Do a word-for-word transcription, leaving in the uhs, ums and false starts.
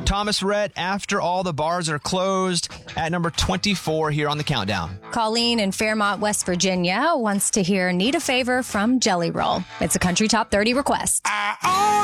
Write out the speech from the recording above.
Thomas Rhett, After All the Bars Are Closed, at number twenty-four here on the countdown. Colleen in Fairmont, West Virginia wants to hear Need a Favor from Jelly Roll. It's a country top thirty request. I